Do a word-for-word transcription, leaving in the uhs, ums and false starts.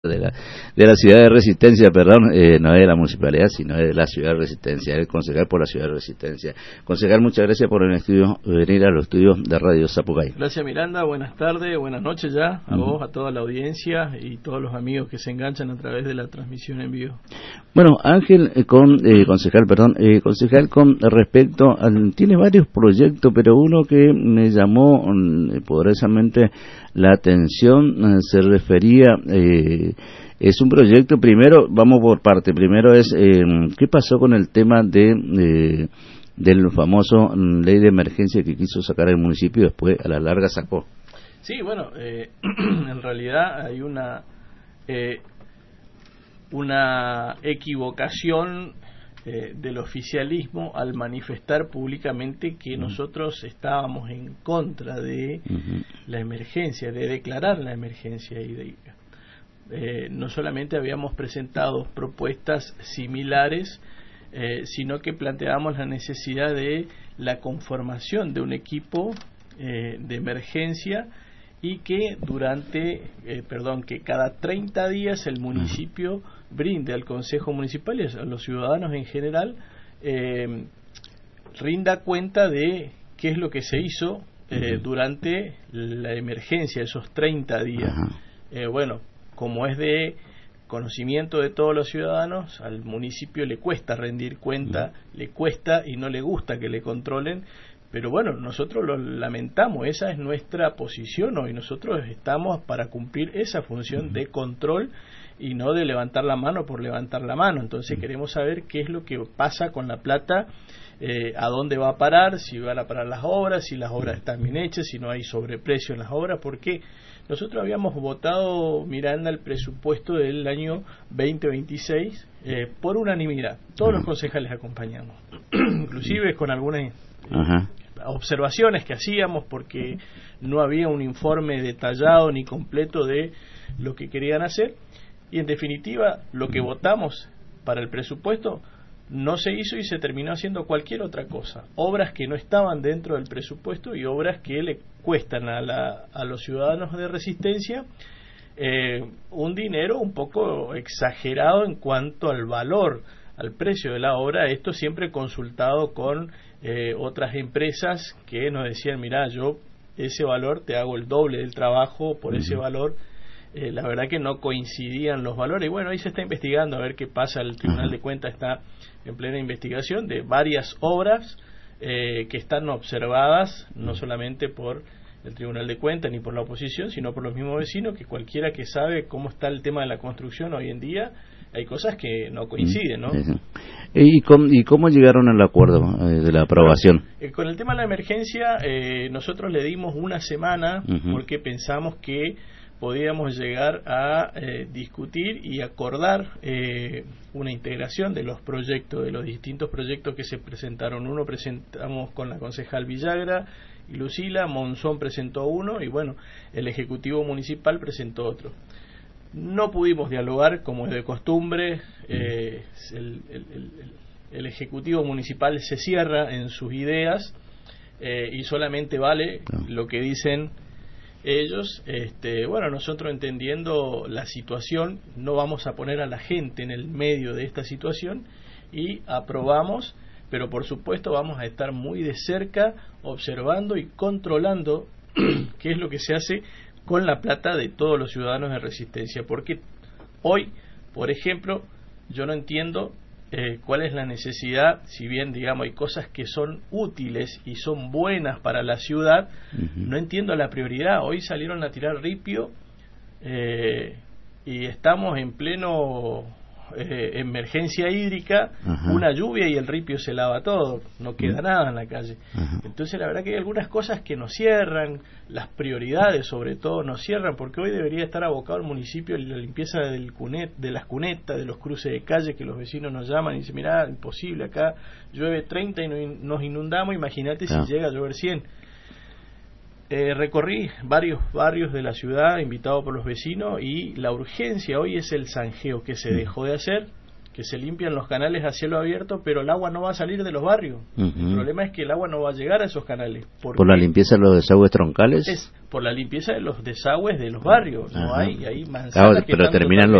de la, de la ciudad de Resistencia, perdón, eh, no es de la municipalidad, sino de la ciudad de Resistencia, el concejal por la ciudad de Resistencia. Concejal, muchas gracias por el estudio, venir a los estudios de Radio Zapucay. Gracias, Miranda, buenas tardes, buenas noches ya, a uh-huh. vos, a toda la audiencia y todos los amigos que se enganchan a través de la transmisión en vivo. Bueno, Ángel, eh, con eh, concejal, perdón, eh, concejal con respecto, a, tiene varios proyectos, pero uno que me llamó eh, poderosamente la atención eh, se refería, eh, es un proyecto, primero, vamos por parte, primero es, eh, ¿qué pasó con el tema de, de del famoso ley de emergencia que quiso sacar el municipio y después a la larga sacó? Sí, bueno, eh, en realidad hay una eh, una equivocación eh, del oficialismo al manifestar públicamente que uh-huh. nosotros estábamos en contra de uh-huh. la emergencia, de declarar la emergencia hídrica. Eh, no solamente habíamos presentado propuestas similares, eh, sino que planteábamos la necesidad de la conformación de un equipo eh, de emergencia y que durante, eh, perdón, que cada treinta días el municipio brinde al Consejo Municipal y a los ciudadanos en general, eh, rinda cuenta de qué es lo que se hizo eh, durante la emergencia, esos treinta días. Eh, bueno, como es de conocimiento de todos los ciudadanos, al municipio le cuesta rendir cuenta, le cuesta y no le gusta que le controlen, pero bueno, nosotros lo lamentamos, esa es nuestra posición hoy, nosotros estamos para cumplir esa función de control y no de levantar la mano por levantar la mano. Entonces queremos saber qué es lo que pasa con la plata, eh, a dónde va a parar, si van a parar las obras, si las obras están bien hechas, si no hay sobreprecio en las obras, porque nosotros habíamos votado, Miranda, el presupuesto del año veinte veintiséis eh, por unanimidad, todos los concejales acompañamos, inclusive con algunas Ajá. observaciones que hacíamos porque no había un informe detallado ni completo de lo que querían hacer. Y en definitiva, lo que votamos para el presupuesto no se hizo y se terminó haciendo cualquier otra cosa. Obras que no estaban dentro del presupuesto y obras que le cuestan a, la, a los ciudadanos de Resistencia eh, un dinero un poco exagerado en cuanto al valor, al precio de la obra. Esto siempre consultado con eh, otras empresas que nos decían, mirá, yo ese valor te hago el doble del trabajo por uh-huh. ese valor. Eh, la verdad que no coincidían los valores y bueno, ahí se está investigando a ver qué pasa. El Tribunal uh-huh. de Cuentas está en plena investigación de varias obras eh, que están observadas no solamente por el Tribunal de Cuentas ni por la oposición, sino por los mismos vecinos, que cualquiera que sabe cómo está el tema de la construcción hoy en día, hay cosas que no coinciden, ¿no? Uh-huh. ¿Y cómo, y cómo llegaron al acuerdo eh, de la aprobación? Bueno, eh, con el tema de la emergencia eh, nosotros le dimos una semana uh-huh. porque pensamos que podíamos llegar a eh, discutir y acordar eh, una integración de los proyectos, de los distintos proyectos que se presentaron. Uno presentamos con la concejal Villagra y Lucila, Monzón presentó uno y bueno, el Ejecutivo Municipal presentó otro. No pudimos dialogar como es de costumbre, eh, el, el, el, el Ejecutivo Municipal se cierra en sus ideas eh, y solamente vale lo que dicen ellos. Este, bueno, nosotros entendiendo la situación, no vamos a poner a la gente en el medio de esta situación y aprobamos, pero por supuesto vamos a estar muy de cerca observando y controlando qué es lo que se hace con la plata de todos los ciudadanos de Resistencia, porque hoy, por ejemplo, yo no entiendo Eh, cuál es la necesidad, si bien digamos hay cosas que son útiles y son buenas para la ciudad, uh-huh. no entiendo la prioridad. Hoy salieron a tirar ripio eh, y estamos en pleno eh, emergencia hídrica, uh-huh. una lluvia y el ripio se lava todo, no queda uh-huh. nada en la calle. Uh-huh. Entonces la verdad que hay algunas cosas que nos cierran, las prioridades sobre todo nos cierran, porque hoy debería estar abocado el municipio en la limpieza del cunet, de las cunetas, de los cruces de calle, que los vecinos nos llaman y dicen, mirá, imposible, acá llueve treinta y nos inundamos, imagínate no. si llega a llover cien. Eh, recorrí varios barrios de la ciudad invitado por los vecinos y la urgencia hoy es el zanjeo que se dejó de hacer, que se limpian los canales a cielo abierto, pero el agua no va a salir de los barrios. Uh-huh. El problema es que el agua no va a llegar a esos canales. ¿Por, ¿Por la limpieza de los desagües troncales? Es por la limpieza de los desagües de los barrios. Uh-huh. No hay, hay manzanas claro, que pero están terminan